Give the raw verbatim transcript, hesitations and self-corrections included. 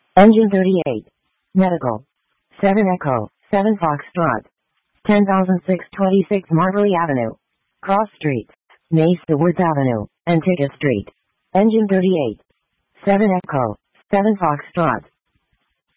Engine thirty-eight. Medical. seven Echo, seven Foxtrot. ten thousand six hundred twenty-six Marbury Avenue. Cross Street. Mesa Woods Avenue, Antigua Street. Engine thirty-eight. seven Echo, seven Foxtrot.